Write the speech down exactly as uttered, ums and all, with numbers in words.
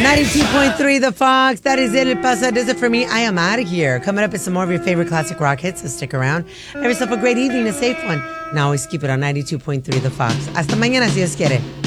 ninety-two point three The Fox. That is it. El Paso does it for me. I am out of here. Coming up is some more of your favorite classic rock hits, so stick around. Have yourself a great evening, a safe one. Now always keep it on ninety-two point three The Fox. Hasta mañana, si Dios quiere.